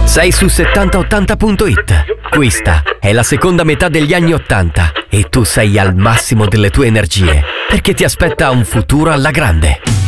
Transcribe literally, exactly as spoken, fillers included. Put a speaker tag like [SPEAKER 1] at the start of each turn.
[SPEAKER 1] Sei su settanta ottanta punto it. Questa è la seconda metà degli anni ottanta e tu sei al massimo delle tue energie, perché ti aspetta un futuro alla grande.